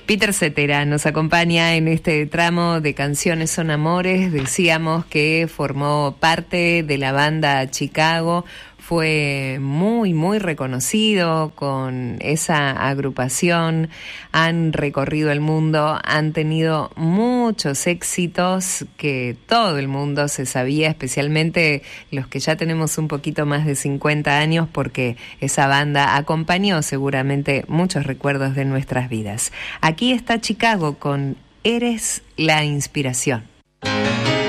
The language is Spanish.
Peter Cetera nos acompaña en este tramo de Canciones son Amores. Decíamos que formó parte de la banda Chicago, fue muy reconocido con esa agrupación, han recorrido el mundo, han tenido muchos éxitos que todo el mundo se sabía, especialmente los que ya tenemos un poquito más de 50 años, porque esa banda acompañó seguramente muchos recuerdos de nuestras vidas. Aquí está Chicago con Eres la Inspiración.